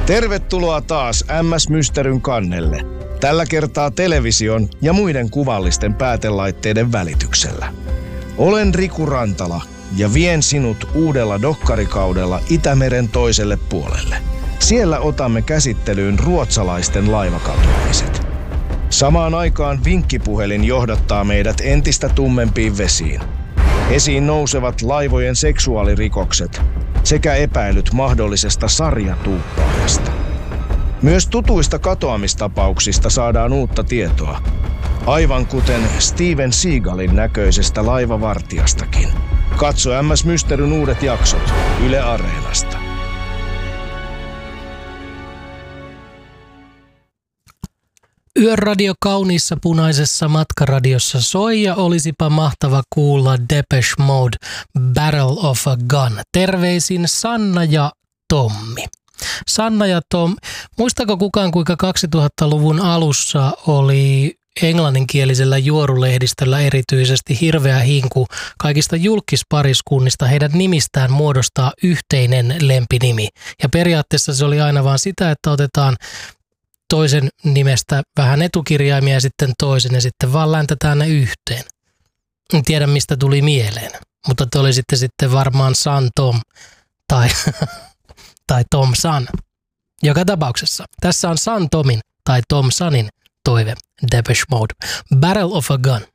Tervetuloa taas MS Mysteryn kannelle. Tällä kertaa television ja muiden kuvallisten päätelaitteiden välityksellä. Olen Riku Rantala ja vien sinut uudella dokkarikaudella Itämeren toiselle puolelle. Siellä otamme käsittelyyn ruotsalaisten laivakatoamiset. Samaan aikaan vinkkipuhelin johdattaa meidät entistä tummempiin vesiin. Esiin nousevat laivojen seksuaalirikokset sekä epäilyt mahdollisesta sarjatuuppaajasta. Myös tutuista katoamistapauksista saadaan uutta tietoa, aivan kuten Steven Seagalin näköisestä laivavartijastakin. Katso MS Mysteryn uudet jaksot Yle Areenasta. Yöradio kauniissa punaisessa matkaradiossa soi ja olisipa mahtava kuulla Depeche Mode Battle of a Gun. Terveisin Sanna ja Tommi. Sanna ja Tom, muistako kukaan kuinka 2000-luvun alussa oli englanninkielisellä juorulehdistöllä erityisesti hirveä hinku kaikista julkispariskunnista heidän nimistään muodostaa yhteinen lempinimi. Ja periaatteessa se oli aina vaan sitä, että otetaan toisen nimestä vähän etukirjaimia ja sitten toisen ja sitten vaan läntetään ne yhteen. En tiedä mistä tuli mieleen, mutta te olisitte sitten varmaan San Tom tai Tom San. Joka tapauksessa tässä on San Tomin tai Tom Sanin toive Depeche Mode. Battle of a Gun.